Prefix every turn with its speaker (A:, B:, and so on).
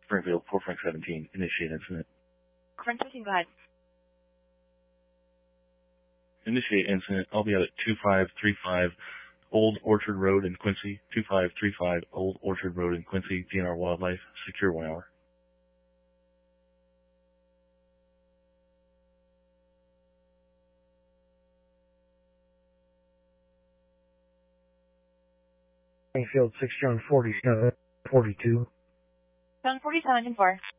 A: Springfield, 4 Frank 17, initiate incident.
B: Frank 17, go ahead.
A: Initiate incident. I'll be out at 2535 Old Orchard Road in Quincy. 2535 Old Orchard Road in Quincy. DNR Wildlife. Secure 1 hour.
C: Springfield 6 John 47, 42.
B: John 47, 4.